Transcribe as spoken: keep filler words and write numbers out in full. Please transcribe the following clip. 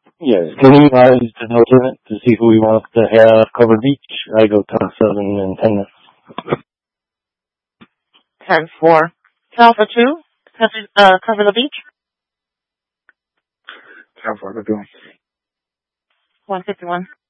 Yes. Can we rise to no limit to see who we want to have cover beach? I go top seven and ten minutes. ten four. Alpha two, cover, uh, cover the beach. ten four, go do. one fifty-one.